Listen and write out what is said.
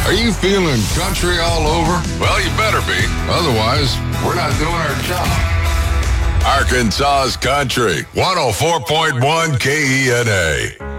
Are you feeling country all over? Well, you better be. Otherwise, we're not doing our job. Arkansas's Country, 104.1 KENA.